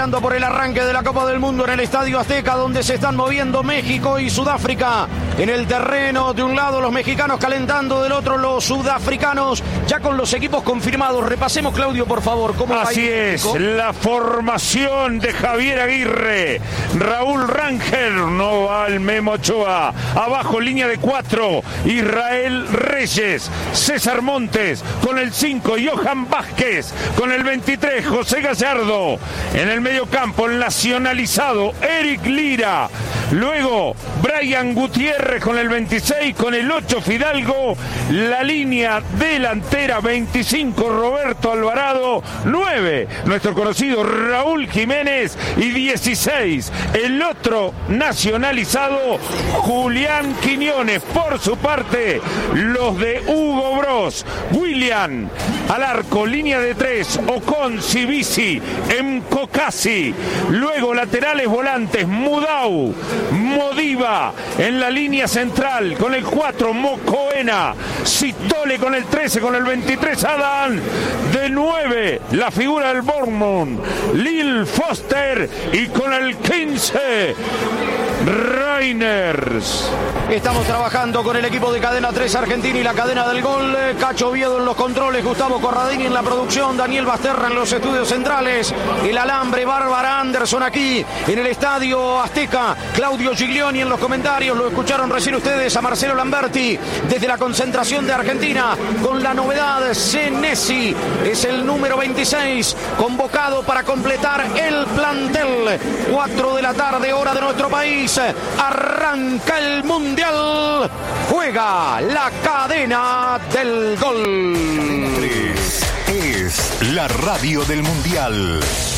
peleando por el arranque de la Copa del Mundo en el Estadio Azteca, donde se están moviendo México y Sudáfrica. En el terreno, de un lado los mexicanos calentando, del otro los sudafricanos, ya con los equipos confirmados. Repasemos, Claudio, por favor, cómo va. Así es, la formación de Javier Aguirre, Raúl Rangel, no va el Memo Ochoa, abajo línea de 4, Israel Reyes, César Montes, con el 5, Johan Vázquez, con el 23, José Gallardo, en el mediocampo, el nacionalizado, Eric Lira, luego Brian Gutiérrez con el 26, con el 8, Fidalgo, la línea delantera, 25, Roberto Alvarado, 9, nuestro conocido Raúl Jiménez, y 16, el otro nacionalizado, Julián Quiñones. Por su parte, los de Hugo Bros, William al arco, línea de 3, Ocon, Cibisi, Mkokasi, luego laterales volantes, Mudau, Modiva en la línea central, con el 4, Mocoena, Citole con el 13, con el 23, Adán, de 9, la figura del Bournemouth, Lil Foster, y con el 15, Reiners. Estamos trabajando con el equipo de Cadena 3 Argentina y la cadena del gol. Cacho Oviedo en los controles, Gustavo Corradini en la producción, Daniel Basterra en los estudios centrales, el alambre, Bárbara Anderson aquí en el Estadio Azteca, Claudio Giglioni en los comentarios. Lo escucharon recién ustedes a Marcelo Lamberti desde la concentración de Argentina, con la novedad, Senesi es el número 26 convocado para completar el plantel. 4 de la tarde, hora de nuestro país, arranca el Mundial, juega la cadena del gol. Es la radio del Mundial.